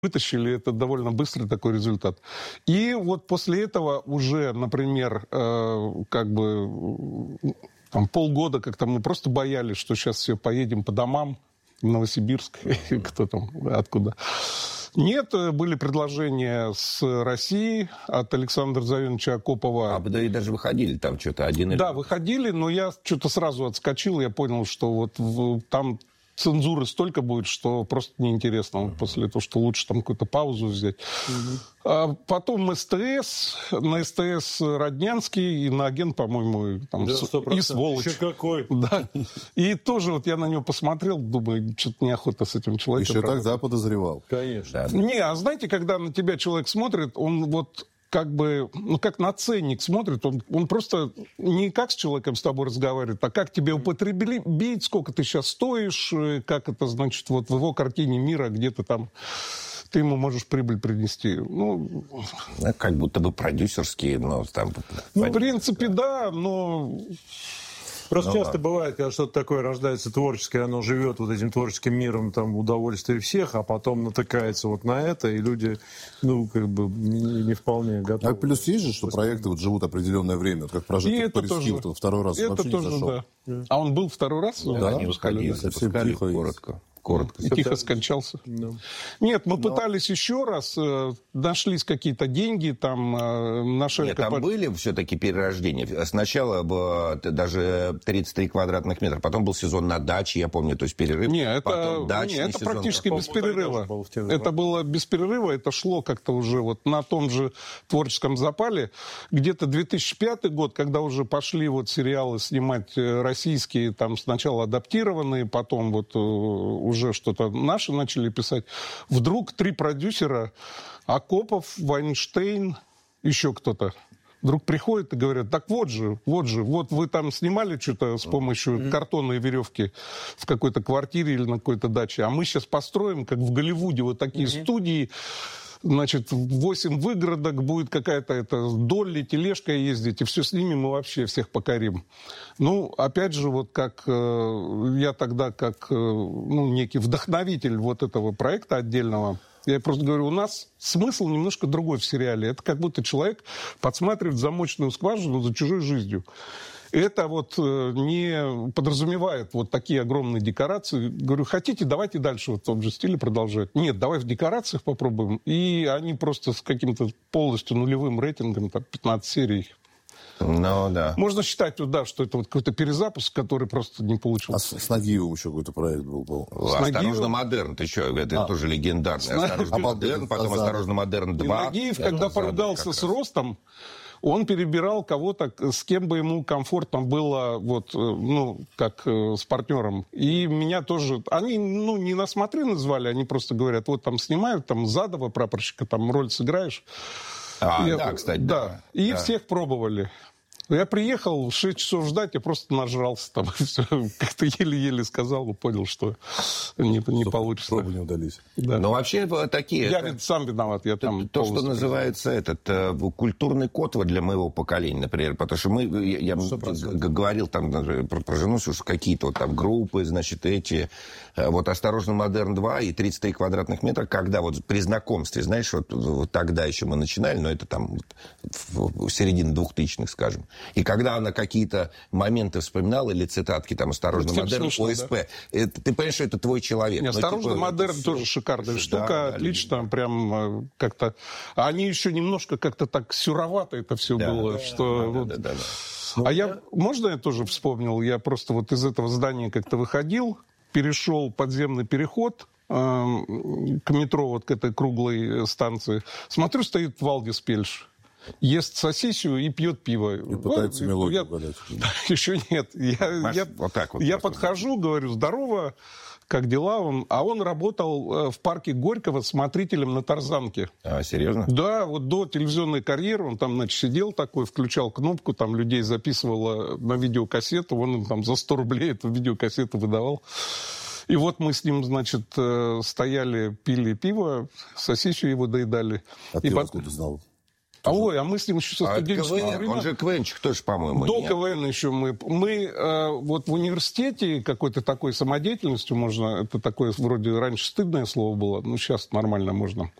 вытащили, это довольно быстрый такой результат. И вот после этого уже, например, там полгода как-то мы просто боялись, что сейчас все поедем по домам в Новосибирск, кто там, откуда. Нет, были предложения с России от Александра Завеновича Акопова. Да и даже выходили там что-то один или... Да, выходили, но я что-то сразу отскочил, я понял, что вот там цензуры столько будет, что просто неинтересно после этого, что лучше там какую-то паузу взять. А потом СТС, на СТС Роднянский, иноагент, по-моему, там, да, и сволочь. Еще какой. Да. И тоже вот я на него посмотрел, думаю, что-то неохота с этим человеком. Еще тогда подозревал. Конечно. Да. Не, а знаете, когда на тебя человек смотрит, он вот как бы, ну, как на ценник смотрит, он просто не как с человеком с тобой разговаривает, а как тебе употребить, сколько ты сейчас стоишь, как это, значит, вот в его картине мира где-то там ты ему можешь прибыль принести. Ну, как будто бы продюсерские, но там... Ну, в принципе, да, но... Просто часто бывает, когда что-то такое рождается творческое, оно живет вот этим творческим миром, там, удовольствие всех, а потом натыкается вот на это, и люди, ну, как бы, не вполне готовы. А плюс есть же, что проекты вот живут определенное время, вот как прожект Париж вот второй раз это вообще тоже, не зашел. Да. А он был второй раз? Да, они выходили, совсем запускали тихо. коротко. И тихо скончался. Да. Нет, мы пытались еще раз, нашлись какие-то деньги, там нашли... Нет, там были все-таки перерождения. Сначала даже 33 квадратных метра, потом был сезон на даче, я помню, то есть перерыв. Нет, потом дачный это сезон. практически без перерыва. Был Это было без перерыва, это шло как-то уже вот на том же творческом запале. Где-то 2005 год, когда уже пошли вот сериалы снимать российские, там сначала адаптированные, потом вот уже что-то наши начали писать. Вдруг 3 продюсера, Акопов, Вайнштейн, еще кто-то, вдруг приходят и говорят, так вот вы там снимали что-то с помощью картонной веревки в какой-то квартире или на какой-то даче, а мы сейчас построим, как в Голливуде, вот такие студии, значит, 8 выгородок, будет какая-то долли, тележка ездить, и все снимем, и вообще всех покорим. Ну, опять же, вот как я тогда, как некий вдохновитель вот этого проекта отдельного, я просто говорю, у нас смысл немножко другой в сериале. Это как будто человек подсматривает замочную скважину за чужой жизнью. Это вот не подразумевает вот такие огромные декорации. Говорю, хотите, давайте дальше вот в том же стиле продолжать. Нет, давай в декорациях попробуем. И они просто с каким-то полностью нулевым рейтингом, там 15 серий. Ну, да. Можно считать, да, что это вот какой-то перезапуск, который просто не получился. А с Нагиевым еще какой-то проект был. «Осторожно, модерн». Ты что, это тоже легендарный. «Осторожно, модерн», потом «Осторожно, модерн 2». И Нагиев, когда поругался с Ростом, он перебирал кого-то, с кем бы ему комфортно было, вот, как с партнером. И меня тоже... Они, не на смотрины звали, они просто говорят, вот там снимают, там Задова, прапорщика, там роль сыграешь. Да, кстати, да. И всех пробовали. Я приехал, 6 часов ждать, я просто нажрался там. Все, как-то еле-еле сказал, и понял, что не получится. Пробы не удались. Да. Но вообще такие... Я ведь сам виноват. Я там то, что называется культурный код вот для моего поколения, например. Потому что я говорил там про жену, что какие-то вот там группы, значит, эти... Вот «Осторожно, модерн 2» и 33 квадратных метра, когда вот при знакомстве, знаешь, вот тогда еще мы начинали, но это там в середине 2000-х, скажем. И когда она какие-то моменты вспоминала, или цитатки, там, «Осторожно, модерн», ОСП, ты понимаешь, что это твой человек. «Осторожно, модерн» тоже шикарная штука, отлично, прям как-то... Они еще немножко как-то так сюровато это все было, что... Можно я тоже вспомнил? Я просто вот из этого здания как-то выходил, перешел подземный переход к метро, вот к этой круглой станции. Смотрю, стоит Валдис Пельш. Ест сосисью и пьет пиво. И пытается мелодию угадать. Еще нет. Я подхожу, говорю, здорово, как дела? Он работал в парке Горького смотрителем на Тарзанке. А, серьезно? Да, вот до телевизионной карьеры он там, значит, сидел такой, включал кнопку, там людей записывало на видеокассету, он им там за 100 рублей эту видеокассету выдавал. И вот мы с ним, значит, стояли, пили пиво, сосисью его доедали. А ты откуда знал? А мы с ним еще со студенческих времен... Он же КВНчик тоже, по-моему, До КВН еще мы вот в университете какой-то такой самодеятельностью можно... Это такое вроде раньше стыдное слово было, но сейчас нормально можно.